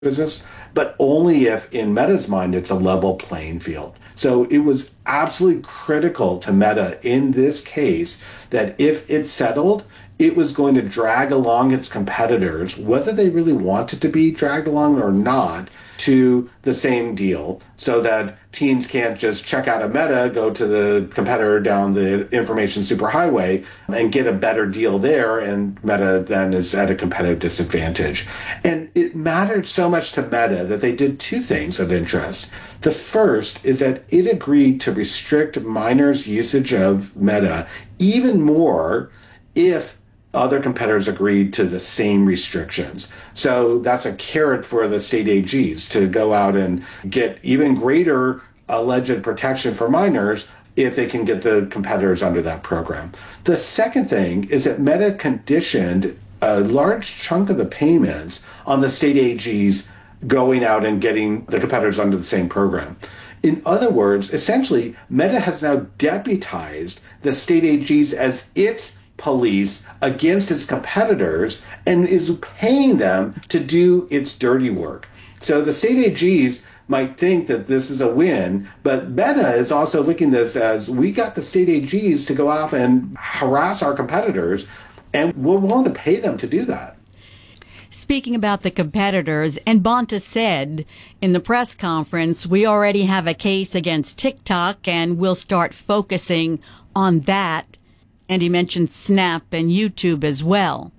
business, but only if, in Meta's mind, it's a level playing field. So it was absolutely critical to Meta in this case that if it settled, it was going to drag along its competitors, whether they really wanted to be dragged along or not, to the same deal so that teens can't just check out of Meta, go to the competitor down the information superhighway and get a better deal there. And Meta then is at a competitive disadvantage. And it mattered so much to Meta that they did two things of interest. The first is that it agreed to restrict minors' usage of Meta even more if other competitors agreed to the same restrictions. So that's a carrot for the state AGs to go out and get even greater alleged protection for minors if they can get the competitors under that program. The second thing is that Meta conditioned a large chunk of the payments on the state AGs going out and getting the competitors under the same program. In other words, essentially, Meta has now deputized the state AGs as its police against its competitors and is paying them to do its dirty work. So the state AGs might think that this is a win, but Meta is also looking at this as we got the state AGs to go off and harass our competitors, and we're willing to pay them to do that. Speaking about the competitors, and Bonta said in the press conference, we already have a case against TikTok and we'll start focusing on that. And he mentioned Snap and YouTube as well.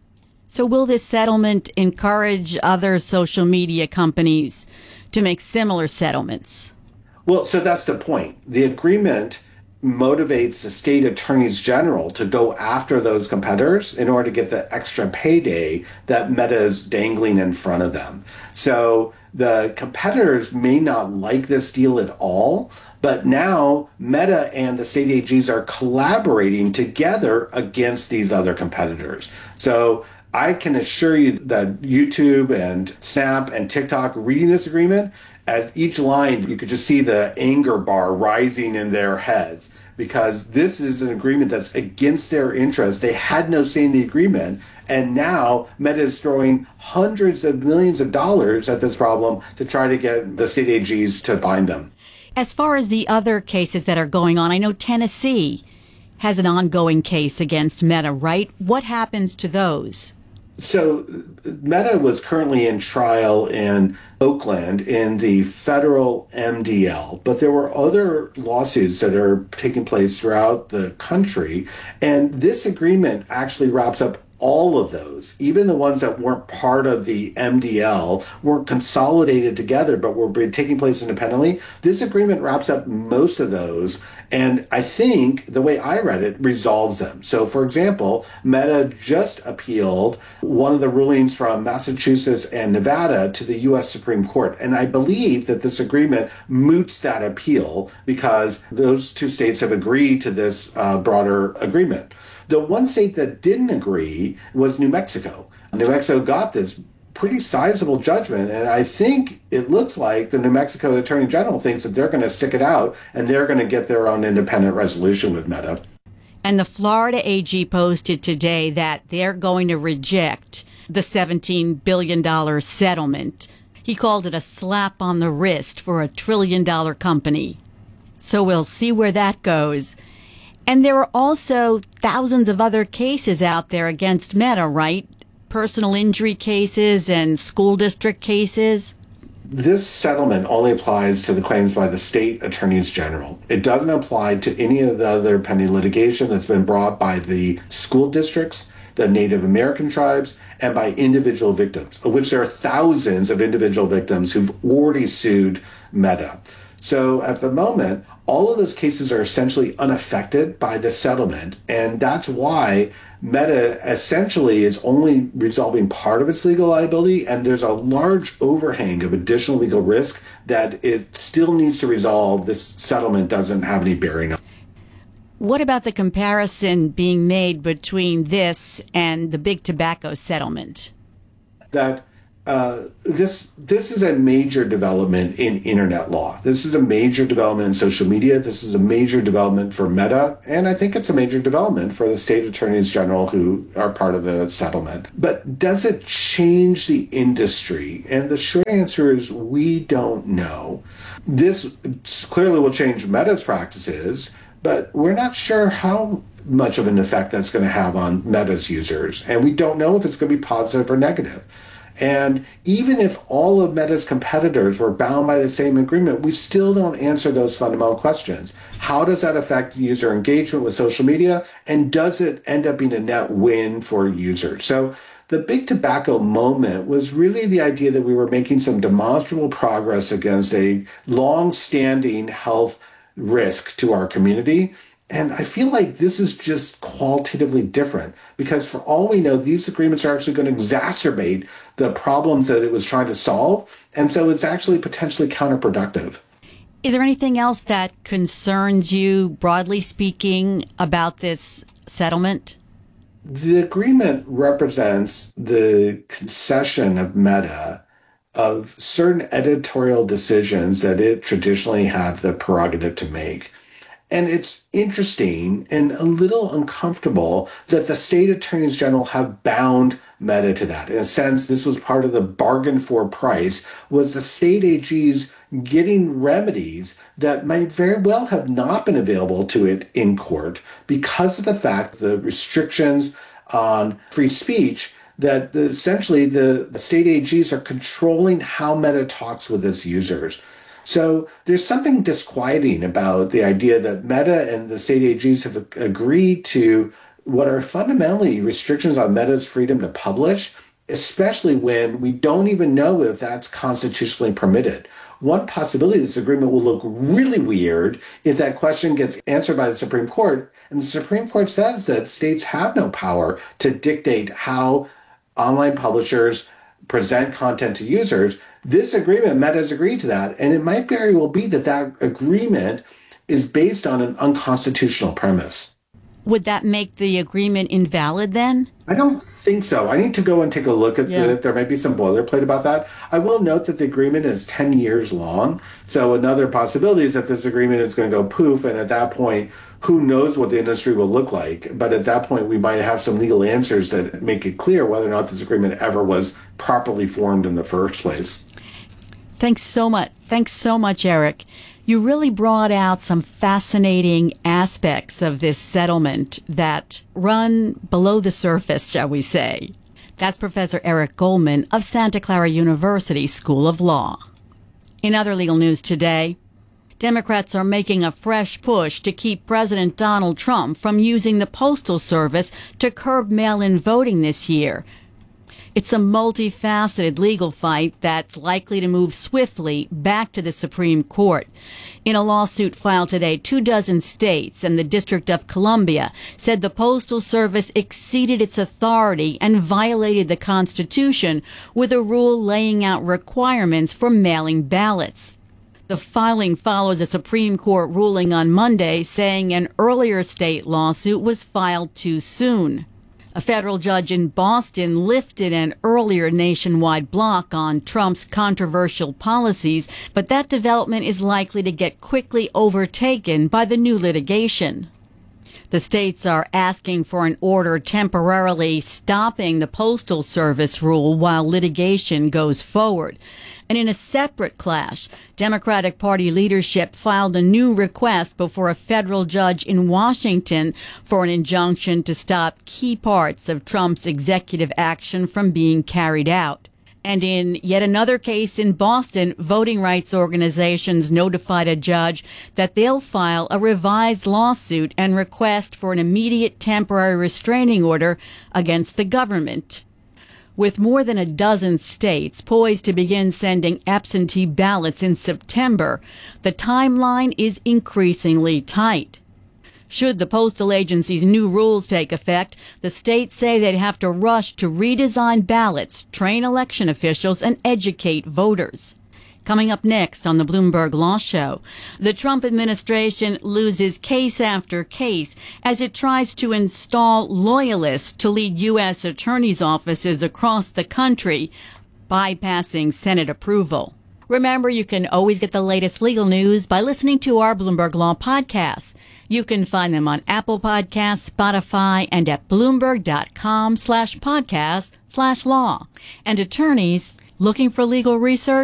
So will this settlement encourage other social media companies to make similar settlements? Well, so that's the point. The agreement motivates the state attorneys general to go after those competitors in order to get the extra payday that Meta is dangling in front of them. So the competitors may not like this deal at all, but now Meta and the state AGs are collaborating together against these other competitors. So I can assure you that YouTube and Snap and TikTok reading this agreement, at each line, you could just see the anger bar rising in their heads because this is an agreement that's against their interests. They had no say in the agreement. And now Meta is throwing hundreds of millions of dollars at this problem to try to get the state AGs to bind them. As far as the other cases that are going on, I know Tennessee has an ongoing case against Meta, right? What happens to those? So Meta was currently in trial in Oakland in the federal MDL, but there were other lawsuits that are taking place throughout the country. And this agreement actually wraps up all of those, even the ones that weren't part of the MDL, weren't consolidated together, but were taking place independently. This agreement wraps up most of those. And I think the way I read it resolves them. So, for example, Meta just appealed one of the rulings from Massachusetts and Nevada to the U.S. Supreme Court. And I believe that this agreement moots that appeal because those two states have agreed to this broader agreement. The one state that didn't agree was New Mexico. New Mexico got this pretty sizable judgment, and I think it looks like the New Mexico Attorney General thinks that they're going to stick it out and they're going to get their own independent resolution with Meta. And the Florida AG posted today that they're going to reject the $17 billion settlement. He called it a slap on the wrist for a $1 trillion company. So we'll see where that goes. And there are also thousands of other cases out there against Meta, right? Personal injury cases and school district cases. This settlement only applies to the claims by the state attorneys general. It doesn't apply to any of the other pending litigation that's been brought by the school districts, the Native American tribes, and by individual victims, of which there are thousands of individual victims who've already sued Meta. So at the moment, all of those cases are essentially unaffected by the settlement. And that's why Meta essentially is only resolving part of its legal liability. And there's a large overhang of additional legal risk that it still needs to resolve. This settlement doesn't have any bearing on. What about the comparison being made between this and the big tobacco settlement? That this is a major development in internet law. This is a major development in social media. This is a major development for Meta, and I think it's a major development for the state attorneys general who are part of the settlement. But does it change the industry? And the short answer is we don't know. This clearly will change Meta's practices, but we're not sure how much of an effect that's going to have on Meta's users, and we don't know if it's going to be positive or negative. And even if all of Meta's competitors were bound by the same agreement, we still don't answer those fundamental questions. How does that affect user engagement with social media? And does it end up being a net win for users? So the big tobacco moment was really the idea that we were making some demonstrable progress against a long-standing health risk to our community. And I feel like this is just qualitatively different because for all we know, these agreements are actually going to exacerbate the problems that it was trying to solve. And so it's actually potentially counterproductive. Is there anything else that concerns you, broadly speaking, about this settlement? The agreement represents the concession of Meta of certain editorial decisions that it traditionally had the prerogative to make. And it's interesting and a little uncomfortable that the state attorneys general have bound Meta to that. In a sense, this was part of the bargain for price, was the state AGs getting remedies that might very well have not been available to it in court because of the fact the restrictions on free speech that essentially the state AGs are controlling how Meta talks with its users. So there's something disquieting about the idea that Meta and the state AGs have agreed to what are fundamentally restrictions on Meta's freedom to publish, especially when we don't even know if that's constitutionally permitted. One possibility this agreement will look really weird if that question gets answered by the Supreme Court, and the Supreme Court says that states have no power to dictate how online publishers present content to users. This agreement, Meta has agreed to that, and it might very well be that that agreement is based on an unconstitutional premise. Would that make the agreement invalid then? I don't think so. I need to go and take a look at it. There might be some boilerplate about that. I will note that the agreement is 10 years long. So another possibility is that this agreement is going to go poof, and at that point, who knows what the industry will look like. But at that point, we might have some legal answers that make it clear whether or not this agreement ever was properly formed in the first place. Thanks so much. Thanks so much, Eric. You really brought out some fascinating aspects of this settlement that run below the surface, shall we say. That's Professor Eric Goldman of Santa Clara University School of Law. In other legal news today, Democrats are making a fresh push to keep President Donald Trump from using the Postal Service to curb mail-in voting this year. It's a multifaceted legal fight that's likely to move swiftly back to the Supreme Court. In a lawsuit filed today, 24 states and the District of Columbia said the Postal Service exceeded its authority and violated the Constitution with a rule laying out requirements for mailing ballots. The filing follows a Supreme Court ruling on Monday saying an earlier state lawsuit was filed too soon. A federal judge in Boston lifted an earlier nationwide block on Trump's controversial policies, but that development is likely to get quickly overtaken by the new litigation. The states are asking for an order temporarily stopping the Postal Service rule while litigation goes forward. And in a separate clash, Democratic Party leadership filed a new request before a federal judge in Washington for an injunction to stop key parts of Trump's executive action from being carried out. And in yet another case in Boston, voting rights organizations notified a judge that they'll file a revised lawsuit and request for an immediate temporary restraining order against the government. With more than a dozen states poised to begin sending absentee ballots in September, the timeline is increasingly tight. Should the postal agency's new rules take effect, the states say they'd have to rush to redesign ballots, train election officials, and educate voters. Coming up next on the Bloomberg Law Show, the Trump administration loses case after case as it tries to install loyalists to lead U.S. attorneys' offices across the country bypassing Senate approval. Remember, you can always get the latest legal news by listening to our Bloomberg Law podcasts. You can find them on Apple Podcasts, Spotify, and at Bloomberg.com/podcast/law. And attorneys looking for legal research?